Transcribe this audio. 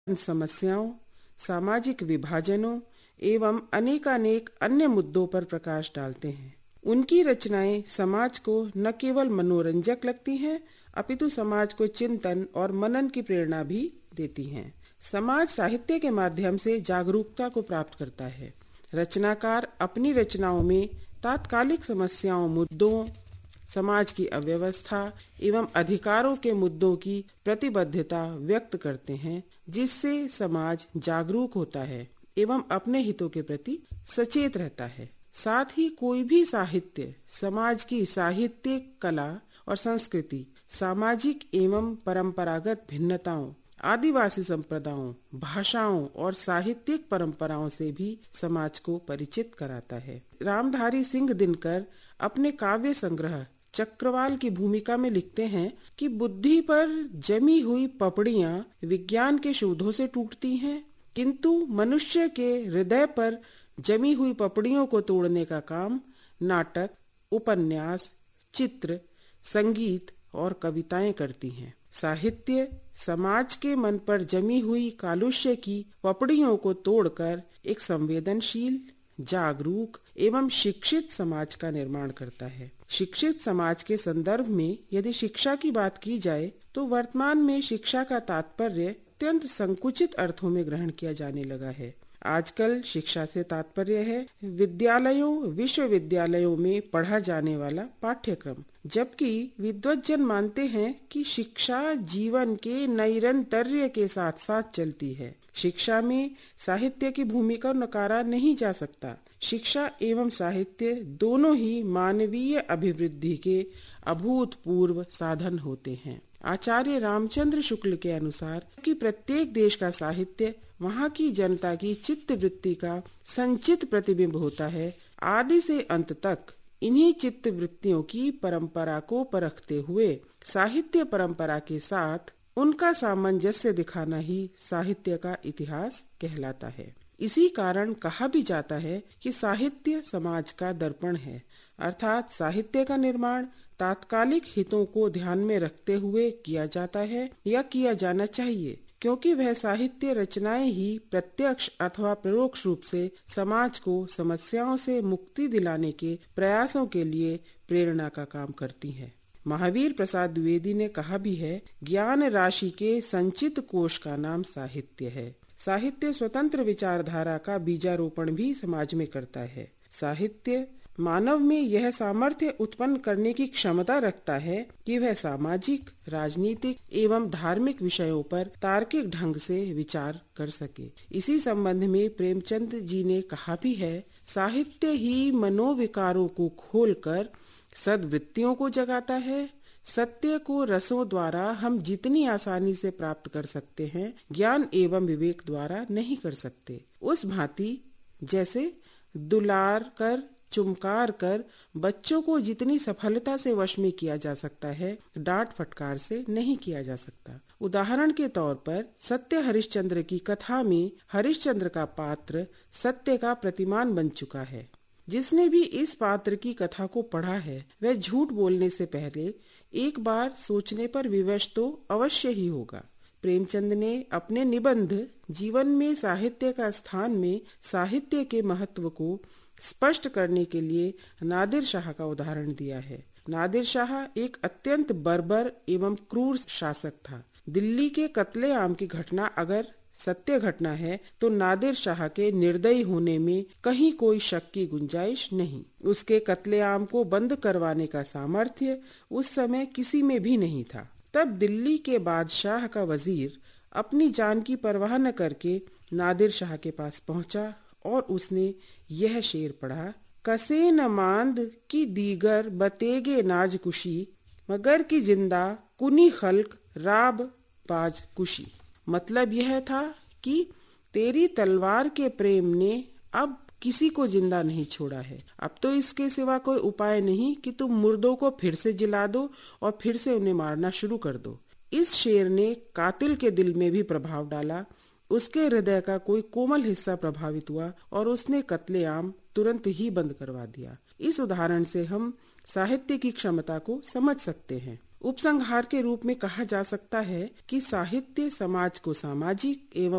समस्याओं, सामाजिक विभाजनों एवं अनेकानेक अन्य मुद्दों पर प्रकाश डालते हैं। उनकी रचनाएं समाज को न केवल मनोरंजक लगती हैं, अपितु समाज को चिंतन और मनन की प्रेरणा भी देती हैं। समाज साहित्य के माध्यम से जागरूकता को प्राप्त करता है। रचनाकार अपनी रचनाओं में तात्कालिक समस्याओं, मुद्दों, समाज की अव्यवस्था एवं अधिकारों के मुद्दों की प्रतिबद्धता व्यक्त करते हैं, जिससे समाज जागरूक होता है एवं अपने हितों के प्रति सचेत रहता है। साथ ही कोई भी साहित्य समाज की साहित्यिक कला और संस्कृति, सामाजिक एवं परंपरागत भिन्नताओं, आदिवासी संप्रदायों, भाषाओं और साहित्यिक परंपराओं से भी समाज को परिचित कराता है। रामधारी सिंह दिनकर अपने काव्य संग्रह चक्रवाल की भूमिका में लिखते हैं कि बुद्धि पर जमी हुई पपड़ियां विज्ञान के शोधों से टूटती हैं, किंतु मनुष्य के हृदय पर जमी हुई पपड़ियों को तोड़ने का काम नाटक, उपन्यास, चित्र, संगीत और कविताएं करती हैं। साहित्य समाज के मन पर जमी हुई कालुष्य की पपड़ियों को तोड़कर एक संवेदनशील, जागरूक एवं शिक्षित समाज का निर्माण करता है। शिक्षित समाज के संदर्भ में यदि शिक्षा की बात की जाए तो वर्तमान में शिक्षा का तात्पर्य अत्यंत संकुचित अर्थों में ग्रहण किया जाने लगा है। आजकल शिक्षा से तात्पर्य है विद्यालयों, विश्वविद्यालयों में पढ़ा जाने वाला पाठ्यक्रम, जबकि विद्वज्जन मानते हैं कि शिक्षा जीवन के नैरंतर्य के साथ साथ चलती है। शिक्षा में साहित्य की भूमिका नकारा नहीं जा सकता। शिक्षा एवं साहित्य दोनों ही मानवीय अभिवृद्धि के अभूतपूर्व साधन होते हैं। आचार्य रामचंद्र शुक्ल के अनुसार कि प्रत्येक देश का साहित्य वहाँ की जनता की चित्त वृत्ति का संचित प्रतिबिंब होता है। आदि से अंत तक इन्हीं चित्त वृत्तियों की परंपरा को परखते हुए साहित्य परंपरा के साथ उनका सामंजस्य दिखाना ही साहित्य का इतिहास कहलाता है। इसी कारण कहा भी जाता है कि साहित्य समाज का दर्पण है, अर्थात साहित्य का निर्माण तात्कालिक हितों को ध्यान में रखते हुए किया जाता है या किया जाना चाहिए, क्योंकि वह साहित्य रचनाएं ही प्रत्यक्ष अथवा परोक्ष रूप से समाज को समस्याओं से मुक्ति दिलाने के प्रयासों के लिए प्रेरणा का काम करती है। महावीर प्रसाद द्विवेदी ने कहा भी है, ज्ञान राशि के संचित कोश का नाम साहित्य है। साहित्य स्वतंत्र विचारधारा का बीजारोपण भी समाज में करता है। साहित्य मानव में यह सामर्थ्य उत्पन्न करने की क्षमता रखता है कि वह सामाजिक, राजनीतिक एवं धार्मिक विषयों पर तार्किक ढंग से विचार कर सके। इसी संबंध में प्रेमचंद जी ने कहा भी है, साहित्य ही मनोविकारों को खोलकर सद्वृत्तियों को जगाता है। सत्य को रसों द्वारा हम जितनी आसानी से प्राप्त कर सकते हैं, ज्ञान एवं विवेक द्वारा नहीं कर सकते। उस भांति जैसे दुलार कर, चुमकार कर बच्चों को जितनी सफलता से वश में किया जा सकता है, डांट फटकार से नहीं किया जा सकता। उदाहरण के तौर पर सत्य हरिश्चंद्र की कथा में हरिश्चंद्र का पात्र सत्य का प्रतिमान बन चुका है। जिसने भी इस पात्र की कथा को पढ़ा है, वह झूठ बोलने से पहले एक बार सोचने पर विवश तो अवश्य ही होगा। प्रेमचंद ने अपने निबंध जीवन में साहित्य का स्थान में साहित्य के महत्व को स्पष्ट करने के लिए नादिर शाह का उदाहरण दिया है। नादिर शाह एक अत्यंत बर्बर एवं क्रूर शासक था। दिल्ली के कत्ले आम की घटना अगर सत्य घटना है तो नादिर शाह के निर्दयी होने में कहीं कोई शक की गुंजाइश नहीं। उसके कत्लेआम को बंद करवाने का सामर्थ्य उस समय किसी में भी नहीं था। तब दिल्ली के बादशाह का वजीर अपनी जान की परवाह न करके नादिर शाह के पास पहुंचा और उसने यह शेर पढ़ा, कसे न मांद की दीगर बतेगे नाज कुशी, मगर की जिंदा कुनी खल्क राब बाज कुशी। मतलब यह था कि तेरी तलवार के प्रेम ने अब किसी को जिंदा नहीं छोड़ा है। अब तो इसके सिवा कोई उपाय नहीं कि तुम मुर्दों को फिर से जिला दो और फिर से उन्हें मारना शुरू कर दो। इस शेर ने कातिल के दिल में भी प्रभाव डाला। उसके हृदय का कोई कोमल हिस्सा प्रभावित हुआ और उसने कत्लेआम तुरंत ही बंद करवा दिया। इस उदाहरण से हम साहित्य की क्षमता को समझ सकते हैं। उपसंहार के रूप में कहा जा सकता है कि साहित्य समाज को सामाजिक एवं